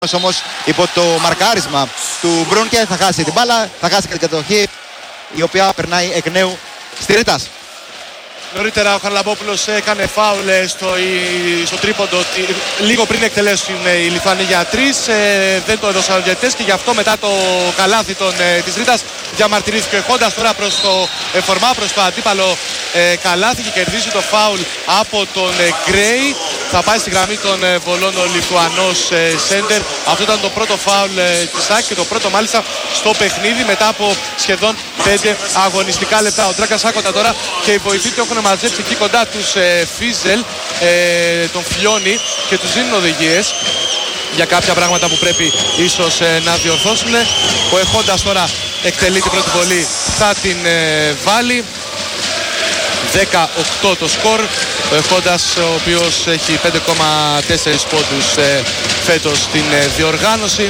Όμως υπό το μαρκάρισμα του Μπρούνκε θα χάσει την μπάλα, θα χάσει και την κατοχή, η οποία περνάει εκ νέου στη Ρήτας. Νωρίτερα ο Χαραλαμπόπουλος έκανε φάουλ στο τρίποντο λίγο πριν εκτελέσουν οι Λιθουανοί για 3. Δεν το έδωσαν οι διαιτητές και γι' αυτό μετά το καλάθι της Ρήτας διαμαρτυρήθηκε ο Χόντας τώρα προς το Εφορμά, προς το αντίπαλο καλάθι και κερδίζει το φάουλ από τον Γκρέι. Θα πάει στη γραμμή των βολών ο Λιθουανός σέντερ. Αυτό ήταν το πρώτο φάουλ της ΑΕΚ και το πρώτο μάλιστα στο παιχνίδι μετά από σχεδόν 5 αγωνιστικά λεπτά. Ο Ντράκας Άκοντα τώρα και οι βοηθοί του έχουν μαζέψει εκεί κοντά τους Φίζελ, τον Φλιώνη και τους δίνουν οδηγίες για κάποια πράγματα που πρέπει ίσως να διορθώσουν. Ο Εχόντας τώρα εκτελεί την πρώτη βολή, θα την βάλει. 18 το σκορ. Ο Εχόντας ο οποίος έχει 5,4 πόντους φέτος στην διοργάνωση.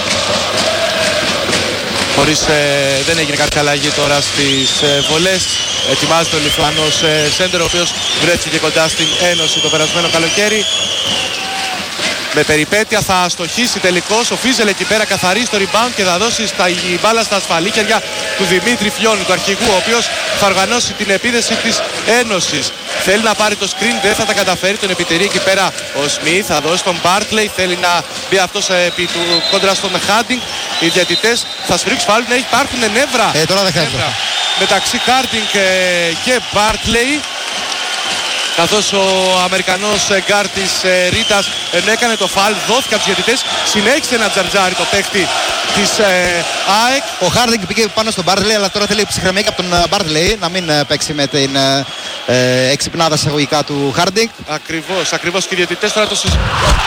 Χωρίς, δεν έγινε κάποια αλλαγή τώρα στις βολές. Ετοιμάζεται ο Λιθουανός σέντερ, ο οποίος βρέθηκε κοντά στην Ένωση το περασμένο καλοκαίρι. Με περιπέτεια θα αστοχίσει τελικώς. Ο Φίζελ εκεί πέρα καθαρίζει το rebound και θα δώσει η μπάλα στα ασφαλή χέρια του Δημήτρη Φλιώνη, του αρχηγού, ο οποίος θα οργανώσει την επίθεση της Ένωσης. Θέλει να πάρει το screen, δεν θα τα καταφέρει, τον επιτηρεί εκεί πέρα ο Σμιθ, θα δώσει τον Μπάρτλεϊ, θέλει να μπει αυτός επί του κόντρα στον Χάντινγκ. Οι διαιτητές θα σφυρίξουν φάουλ, υπάρχουν νεύρα Τώρα δεν χρειάζεται μεταξύ Χάντινγκ και Μπάρτλεϊ. Καθώς ο Αμερικανός γκάρ της Ρήτας ενώ έκανε το φάουλ, δόθηκε από τους διαιτητές, συνέχισε να τζαρτζάρει το παίχτη της ΑΕΚ. Ο Χάρντινγκ πήγε πάνω στον Μπάρτλεϊ, αλλά τώρα θέλει ψυχραιμία από τον Μπάρτλεϊ να μην παίξει με την εξυπνάδα εισαγωγικά του Χάρντινγκ. Ακριβώς, και οι διαιτητές τώρα το συζητούν.